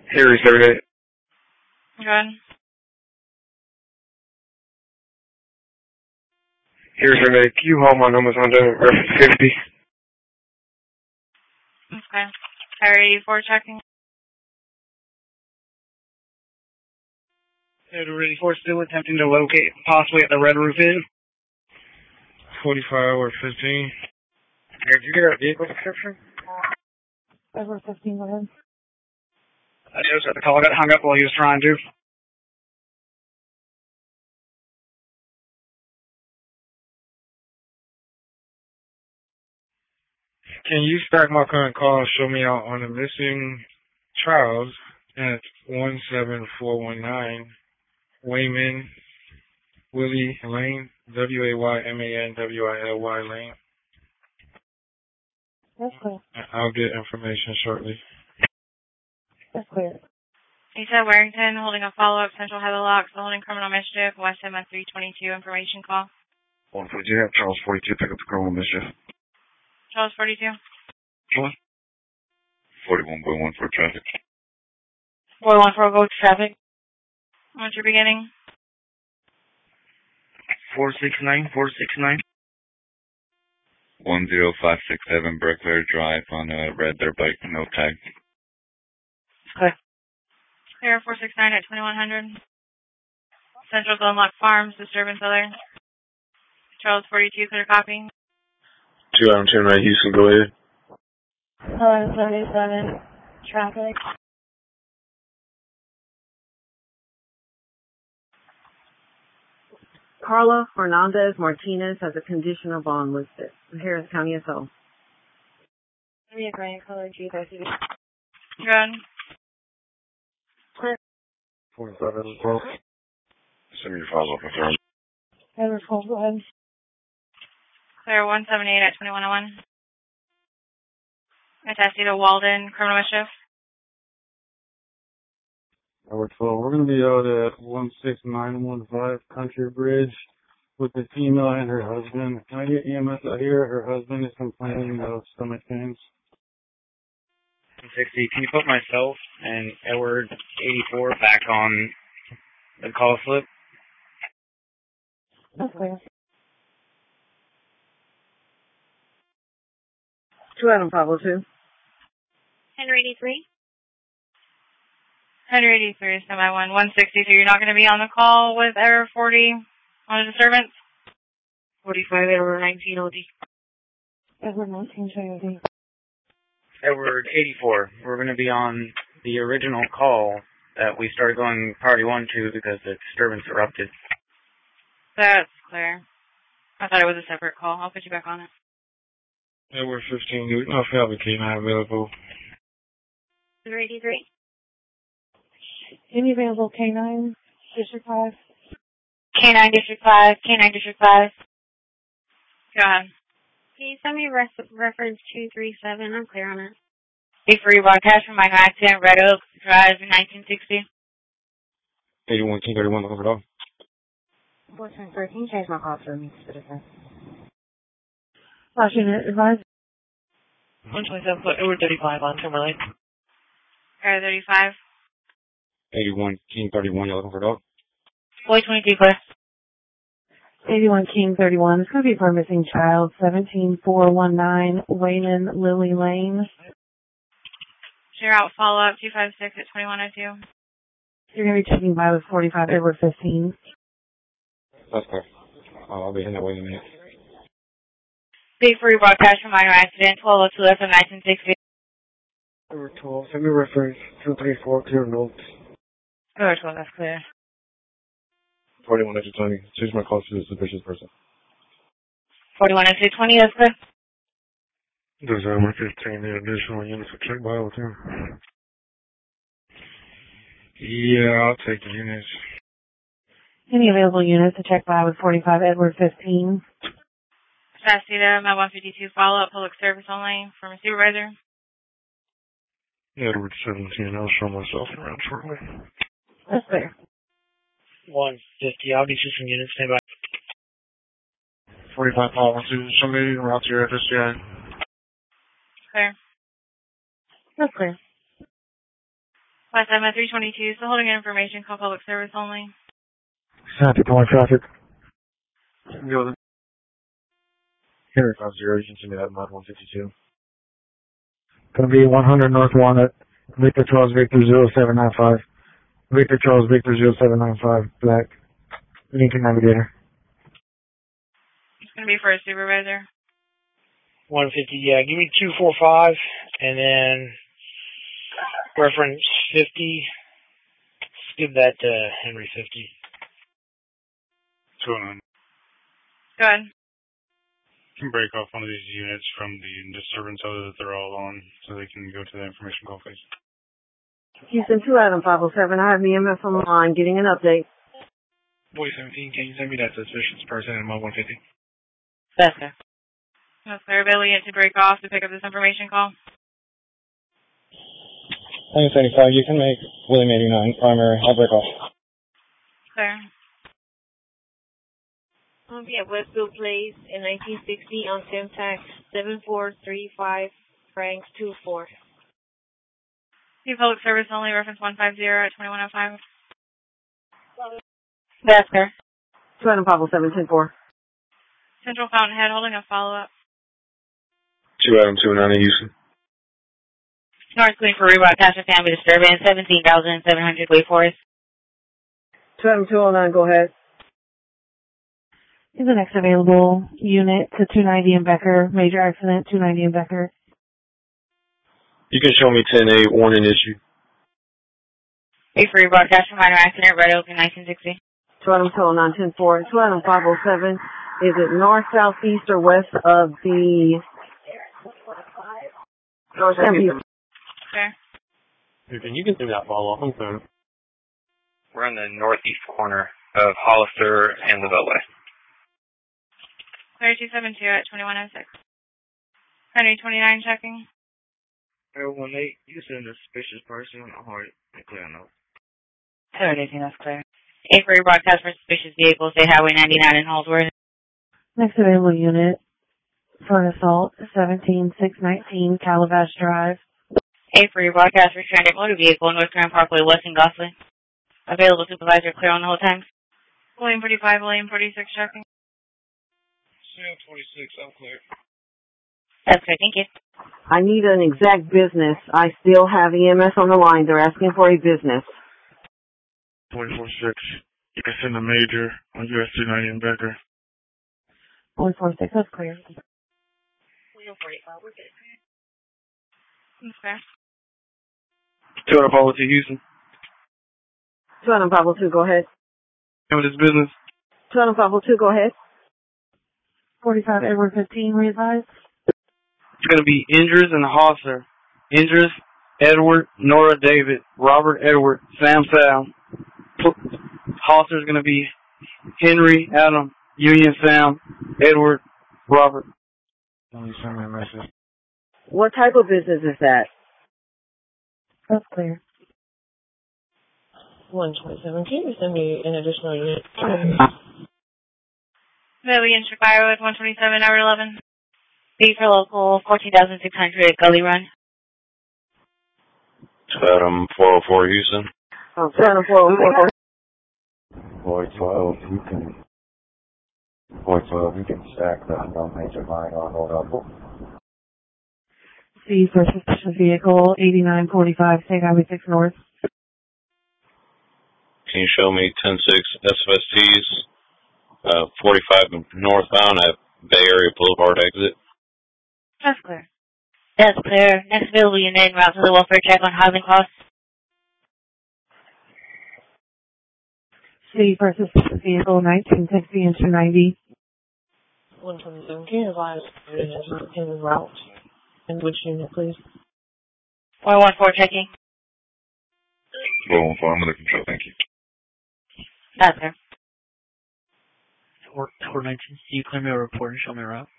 Harry 38. Good. Harry 38. Can you hold my numbers on the reference 50? Okay. Harry 84 checking. Harry 84 still attempting to locate possibly at the Red Roof Inn. 45 or 15. Did you get a vehicle description? Over 15, go ahead. I noticed that the call got hung up while he was trying to. Can you stack my current call and show me out on the missing Charles at 17419 Wayman Willie Lane, WAYMANWILY Lane? That's clear. I'll get information shortly. That's clear. Lisa Warrington holding a follow-up Central Heatherlocks, holding criminal mischief, West Emma 322 information call. 142, have Charles 42 pick up the criminal mischief. Charles 42. What? 41.1 for traffic. 41 for go traffic. What's your beginning? 469. 10567 Brickler Drive on a red dirt bike, no tag. Clear. Clear 469 at 2100. Central Glenlock Farms, disturbance alert. Charles 42, clear copy. 210 right, Houston, go ahead. 1177, traffic. Carla Fernandez Martinez has a conditional bond listed. Harris County SO. Give me a gray color Jeep SUV. Good. 47, 12. Send me your follow-up, I'm sorry. Edward Cole, go ahead. Clear 178 at 2101. Atasito Walden, criminal mischief. Edward 12, we're going to be out at 16915 Country Bridge with the female and her husband. Can I get EMS out here? Her husband is complaining of stomach pains. 60. Can you put myself and Edward 84 back on the call slip? That's clear. 2 Adam 502. Henry 83. Henry 83 is semi 160, so you're not going to be on the call with error 40 on a disturbance? 45, error 19 OD. Edward 19 OD. Edward 84. We're going to be on the original call that we started going party 1 to because the disturbance erupted. That's clear. I thought it was a separate call. I'll put you back on it. Edward 15, do we know if you have a K9 available? 83. Any available K9, District 5? K9 District 5. K9 District 5. Go ahead. Can you send me reference 237? I'm clear on it. Before you broadcast from minor accident, Red Oak Drive, 1960. 81, King 31, looking for dog. 1413, change my call to me, citizen. Last unit, advise. 127 foot over 35 on Timberlake. Area 35. 81, King 31, you're looking for dog. Boy 22, clear. 81 King 31. It's going to be for a missing child. 17419 Wayman Lily Lane. Share out follow-up 256 at 2102. You're going to be checking by with 45 Edward 15. That's clear. I'll be in that way in a minute. Big free broadcast from minor accident 1202 FM 1960. Edward 12, send me reference 234, clear notes. Go 12, that's clear. 41 extra 20, change my call to the suspicious person. 41 at 220, that's clear. Design 15, the additional units for check by with him. Yeah, I'll take the units. Any available units to check by with 45 Edward 15. Sasita, Med 152 follow-up, public service only from a supervisor. Edward 17, I'll show myself around shortly. That's clear. 150, I'll need you some units, stand by. 45 call, 1 2, show me route to your address, yeah. Clear. That's clear. West Side 322, still holding information, call public service only. Traffic, more traffic. Go then. Here, 50, you can send me that mod 152. Gonna be 100 North Walnut, Victor Charles Victor 0795. Victor Charles Victor 0795, Black. Lincoln Navigator. It's gonna be for a supervisor. 150, yeah. Give me 245, and then reference 50. Let's give that to Henry 50. 209. Go ahead. Can break off one of these units from the disturbance other that they're all on so they can go to the information call phase. Houston 2 Adam 507. I have EMS on the line getting an update. Boy 17, can you send me that suspicious person in mod 150? Yes, sir. That's clear. Ability to break off to pick up this information call. 975, you can make William 89 primary. I'll break off. Clear. I'll be at Westfield Place in 1960 on Semtax 7435 Franks 24. See public service only, reference 150 at 2105. Yes, sir. 2 Adam 507, 10-4. Central Fountainhead holding a follow-up. 2 Adam 209 in Houston. North Queen for rebroadcast of family disturbance, 17,700 Wake Forest. 2 Adam 209, go ahead. Is the next available unit to 290 in Becker. Major accident, 290 in Becker. You can show me 10-8, warning issue. Wait for rebroadcast from minor accident, Red Oak in 1960. 2 Adam 209, 10-4. 2 Adam 507. Is it north, south, east, or west of the... North, south, east. Okay. You can send me that follow-up. I'm sorry. We're in the northeast corner of Hollister and the Beltway. 3272 at 2106. 129 checking. 018, you can send a suspicious person on Hart and clear note. 18, that's clear. 8 for rebroadcast for suspicious vehicle, State Highway 99 in Halsworth. Next available unit for an assault, 17619 Calabash Drive. 8 for rebroadcast for stranded motor vehicle, North Grand Parkway West in Gosling. Available supervisor clear on the whole time. William 45, William 46 checking. 26, I'm clear. That's clear, thank you. I need an exact business. I still have EMS on the line. They're asking for a business. 24-6. You can send a major on US 290 in Becker. 146, that's clear. William 45, we're good. Okay. 2 Adam 502 Houston. 2 Adam 502, go ahead. With this business. 2 Adam 502, go ahead. 45 Edward 15, readvise. It's going to be Indris and Hosser. Indris, Edward, Nora, David, Robert, Edward, Sam, Hosser's going to be Henry, Adam, Union, Sam, Edward, Robert. Let me send me a message. What type of business is that? That's clear. 127, can you send me an additional unit? Lily in Chicago at 127, hour 11. B for local, 14,600 Gully Run. 2 Adam 404 Houston. 2 Adam 404. Boy 12, you can stack that. Don't make your mind on hold up. C for suspicious vehicle, 8945 State Highway 6 North. Can you show me 10-6 SFSTs, 45 northbound at Bay Area Boulevard exit? That's clear. That's clear. Next available unit en route to the welfare check on Highland Cross. C for suspicious vehicle, 1960 and 290. 127, can you advise in route? And which unit, please? 414 checking. 414, I'm under control, thank you. That's clear. 419, you clear me a report and show me a route.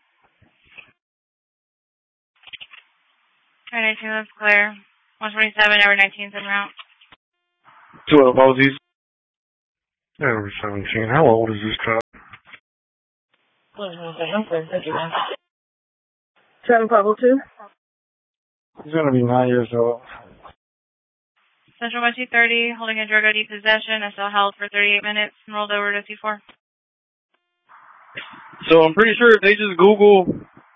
19, that's clear. 127, hour 19 is en route. 2 Adam 502. Number 17. How old is this truck? 127, I'm clear. Thank you, ma'am. 2 Adam 502. He's going to be 9 years old. Central 1230, holding a drug ID possession, SL held for 38 minutes, and rolled over to C4. So I'm pretty sure if they just Google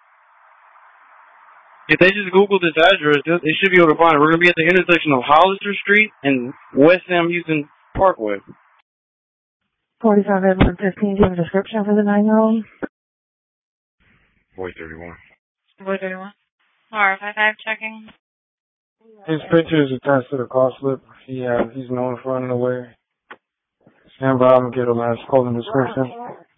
this address, they should be able to find it. We're going to be at the intersection of Hollister Street and West Sam Houston Parkway. 45 Edward 15, do you have a description for the 9-year-old? Boy 31. Boy 31. Laura 55 checking. His picture is attached to the car slip. He's known for running away. Stand by and get a last call and description.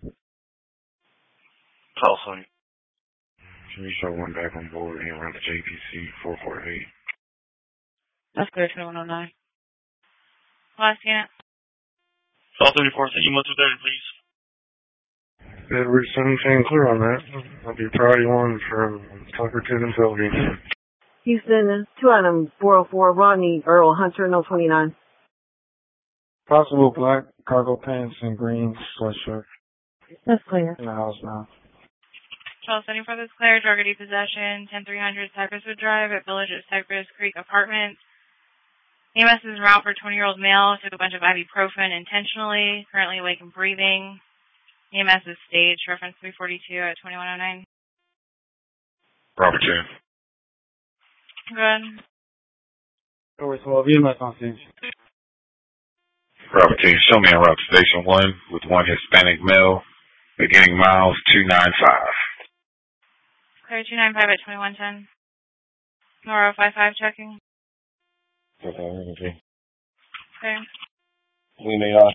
Call sign. Should we show one back on board and around the JPC 448? That's clear, 2109. Last unit. Call 34, send you 130, please. Edward 17, clear on that. That'll be priority 1 from Tucker to and Sylvie. Houston, 2 Adam 404, Rodney Earl Hunter, no 29. Possible black cargo pants and green sweatshirt. That's clear. In the house now. Charles 74, that's clear. Drug ID possession, 10300 Cypresswood Drive at Village at Cypress Creek Apartments. EMS is en route for a 20-year-old male. Took a bunch of ibuprofen intentionally. Currently awake and breathing. EMS is staged. Reference 342 at 2109. Robert 10. Good. Over 12, EMS on stage. Robert 10, show me en route to Station 1 with one Hispanic male, beginning miles 295. Clear 295 at 2110. Nora 55 checking. Okay. Clear. We may not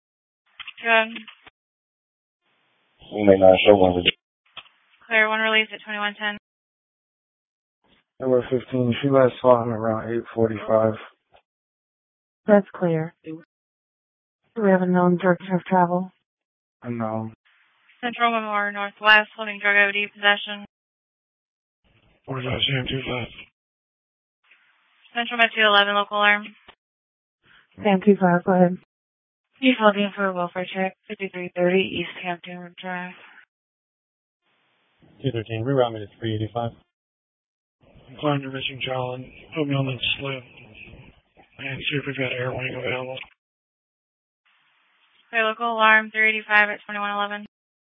show one. Clear, one release at 2110. Number 15, she last saw him around 8:45. That's clear. Do we have a known direction of travel? No. Central Memorial Northwest, holding drug ID possession. Where's that Sam 25? Central Met 211, local alarm. Sam 25, go ahead. He's looking for a welfare check, 5330 East Hampton Drive. 213, reroute me to 385. Find your missing child and put me on the slip. And see if we've got air wing available. Clear local alarm, 385 at 2111.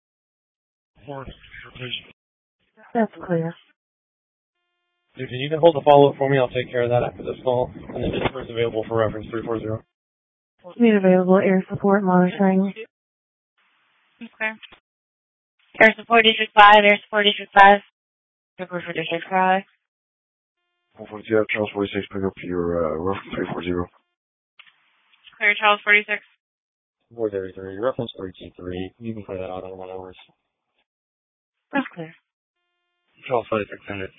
Please. That's clear. Dude, can you hold the follow-up for me? I'll take care of that after this call. And then this is available for reference 340. Need available air support monitoring. Okay. Air support District 5, Air support District 5. Report for District 5. 140, Charles 46, pick up your reference 340. Clear Charles 46. 433, reference 323. You can play that out on 1 hours. That's clear. Charles 46, send it.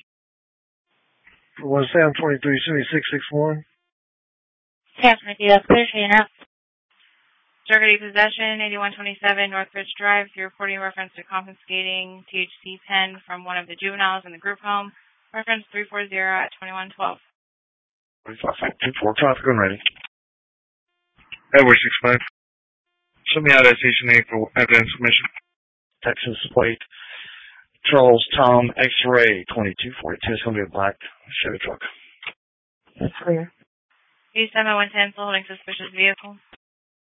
Was Sam 23, send me 661. Sam 23, that's clear, so you're out. Drug ID possession, 8127 Northridge Drive. You're reporting reference to confiscating THC pen from one of the juveniles in the group home. Reference 340 at 2112. 245, good and ready. Edward 65. Show me out at Station 8 for evidence submission. Texas plate. Charles Tom X-Ray 2242. It's going to be a black Chevy truck. That's clear. East 110, still holding suspicious vehicle.